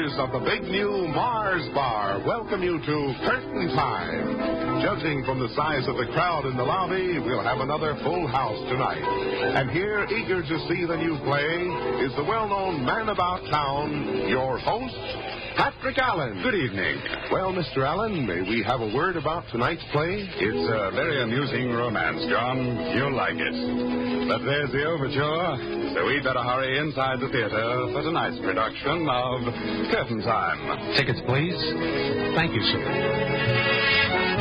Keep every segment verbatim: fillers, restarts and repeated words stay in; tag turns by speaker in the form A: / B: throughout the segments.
A: owners of the big new Mars Bar welcome you to Curtain Time. Judging from the size of the crowd in the lobby, we'll have another full house tonight. And here, eager to see the new play, is the well-known man about town, your host, Patrick Allen.
B: Good evening.
A: Well, Mister Allen, may we have a word about tonight's play?
B: It's a very amusing romance, John. You'll like it. But there's the overture, so we'd better hurry inside the theater for tonight's production of Curtain Time.
C: Tickets, please. Thank you, sir.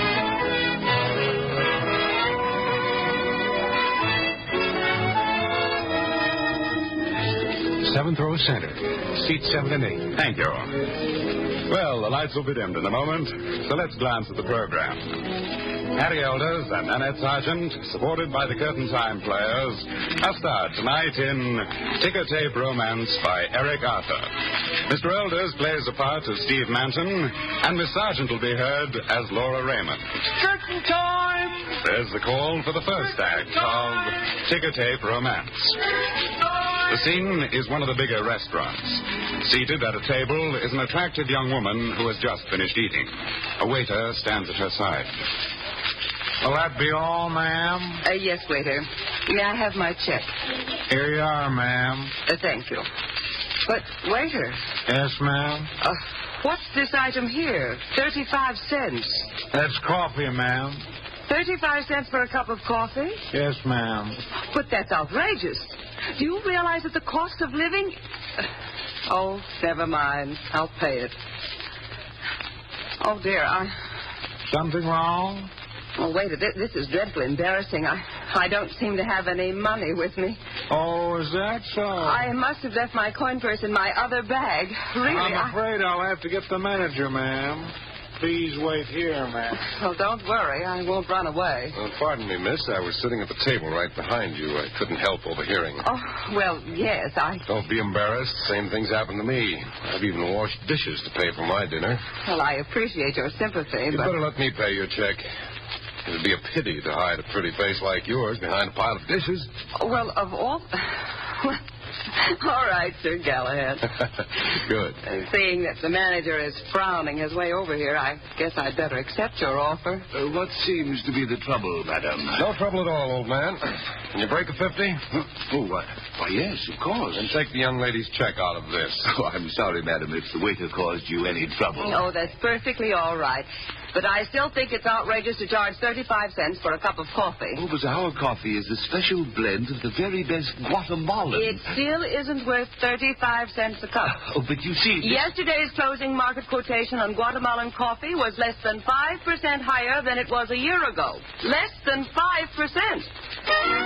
C: Seventh row center. Seats seven and eight.
B: Thank you. Well, the lights will be dimmed in a moment, so let's glance at the program. Harry Elders and Annette Sargent, supported by the Curtain Time players, have starred tonight in Ticker Tape Romance by Eric Arthur. Mister Elders plays the part of Steve Manton, and Miss Sargent will be heard as Laura Raymond.
D: Curtain Time!
B: There's the call for the first act of Ticker Tape Romance. The scene is one of the bigger restaurants. Seated at a table is an attractive young woman who has just finished eating. A waiter stands at her side.
D: Will that be all, ma'am?
E: Uh, yes, waiter. May I have my check?
D: Here you are, ma'am.
E: Uh, thank you. But, waiter.
D: Yes, ma'am?
E: Uh, what's this item here? Thirty-five cents.
D: That's coffee, ma'am.
E: Thirty-five cents for a cup of coffee?
D: Yes, ma'am.
E: But that's outrageous. Do you realize that the cost of living... Oh, never mind. I'll pay it. Oh, dear, I...
D: Something wrong?
E: Oh, wait, this, this is dreadfully embarrassing. I, I don't seem to have any money with me.
D: Oh, is that so?
E: I must have left my coin purse in my other bag. Really,
D: I'm afraid I... I'll have to get the manager, ma'am. Please wait here, ma'am.
E: Well, don't worry. I won't run away.
A: Well, pardon me, miss. I was sitting at the table right behind you. I couldn't help overhearing.
E: Oh, well, yes, I...
A: Don't be embarrassed. Same things happen to me. I've even washed dishes to pay for my dinner.
E: Well, I appreciate your sympathy,
A: You'd
E: but...
A: better let me pay your check. It would be a pity to hide a pretty face like yours behind a pile of dishes.
E: Well, of all... All right, Sir Galahad.
A: Good.
E: And seeing that the manager is frowning his way over here, I guess I'd better accept your offer.
F: Uh, what seems to be the trouble, madam?
A: No trouble at all, old man. Can you break a fifty?
F: Oh, why, why, yes, of course.
A: Then take the young lady's check out of this.
F: Oh, I'm sorry, madam, if the waiter caused you any trouble.
E: Oh, that's perfectly all right. But I still think it's outrageous to charge thirty-five cents for a cup of coffee.
F: Oh, but our coffee is a special blend of the very best Guatemalan.
E: It still isn't worth thirty-five cents a cup.
F: Oh, but you see... This...
E: Yesterday's closing market quotation on Guatemalan coffee was less than five percent higher than it was a year ago. Less than five percent.